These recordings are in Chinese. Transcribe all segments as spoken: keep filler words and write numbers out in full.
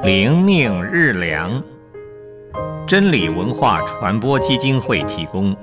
灵命日粮，真理文化传播基金会提供。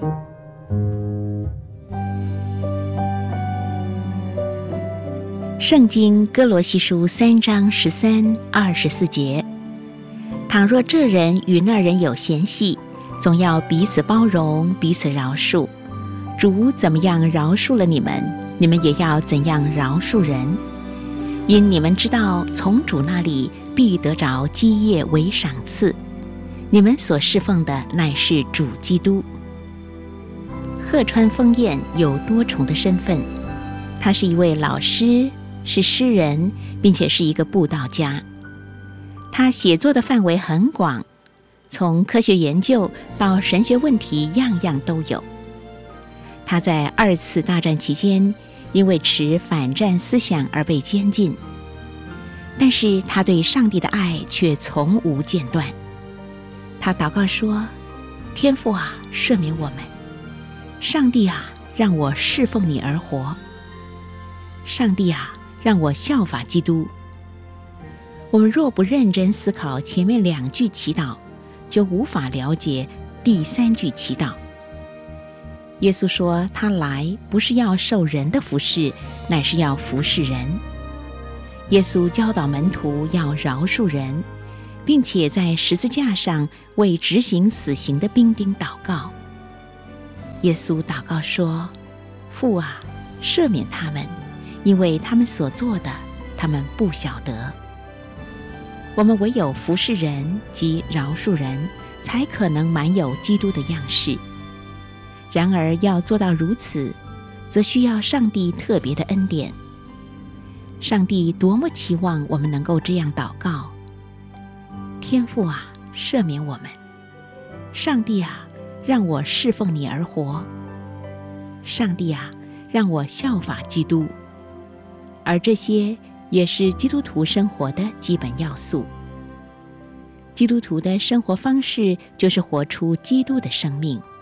圣经哥罗西书三章十三、二十四节：倘若这人与那人有嫌隙，总要彼此包容，彼此饶恕。主怎么样饶恕了你们，你们也要怎样饶恕人。因你们知道，从主那里必得着基业为赏赐。你们所侍奉的乃是主基督。鹤川丰彦有多重的身份，他是一位老师，是诗人，并且是一个布道家。他写作的范围很广，从科学研究到神学问题，样样都有。他在二次大战期间因为持反战思想而被监禁，但是他对上帝的爱却从无间断。他祷告说：天父啊，赦免我们；上帝啊，让我侍奉你而活；上帝啊，让我效法基督。我们若不认真思考前面两句祈祷，就无法了解第三句祈祷。耶稣说，他来不是要受人的服侍，乃是要服侍人。耶稣教导门徒要饶恕人，并且在十字架上为执行死刑的兵丁祷告。耶稣祷告说：父啊，赦免他们，因为他们所做的，他们不晓得。我们唯有服侍人及饶恕人，才可能满有基督的样式。然而要做到如此，则需要上帝特别的恩典。上帝多么期望我们能够这样祷告：天父啊，赦免我们；上帝啊，让我侍奉你而活；上帝啊，让我效法基督。而这些也是基督徒生活的基本要素。基督徒的生活方式就是活出基督的生命。